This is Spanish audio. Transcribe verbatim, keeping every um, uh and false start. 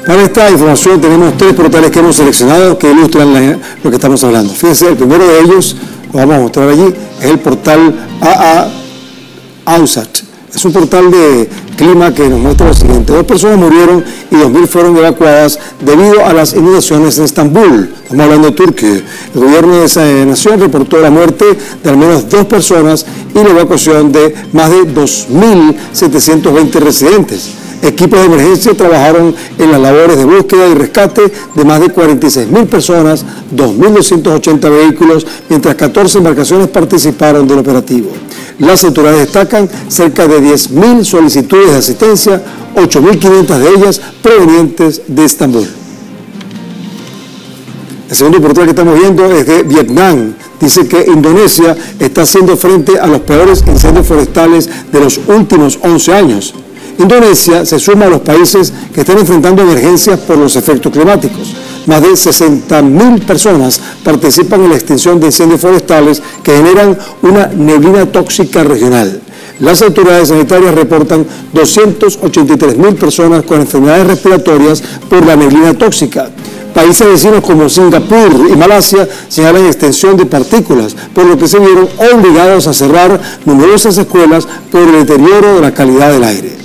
Para esta información tenemos tres portales que hemos seleccionado que ilustran la, lo que estamos hablando. Fíjense, el primero de ellos, lo vamos a mostrar allí, es el portal A A Ausat. Es un portal de clima que nos muestra lo siguiente. Dos personas murieron y dos mil fueron evacuadas debido a las inundaciones en Estambul. Estamos hablando de Turquía. El gobierno de esa nación reportó la muerte de al menos dos personas y la evacuación de más de dos mil setecientos veinte residentes. Equipos de emergencia trabajaron en las labores de búsqueda y rescate de más de cuarenta y seis mil personas, dos mil doscientos ochenta vehículos, mientras catorce embarcaciones participaron del operativo. Las autoridades destacan cerca de diez mil solicitudes de asistencia, ocho mil quinientas de ellas provenientes de Estambul. El segundo portal que estamos viendo es de Vietnam. Dice que Indonesia está haciendo frente a los peores incendios forestales de los últimos once años. Indonesia se suma a los países que están enfrentando emergencias por los efectos climáticos. Más de sesenta mil personas participan en la extinción de incendios forestales que generan una neblina tóxica regional. Las autoridades sanitarias reportan doscientas ochenta y tres mil personas con enfermedades respiratorias por la neblina tóxica. Países vecinos como Singapur y Malasia señalan extensión de partículas, por lo que se vieron obligados a cerrar numerosas escuelas por el deterioro de la calidad del aire.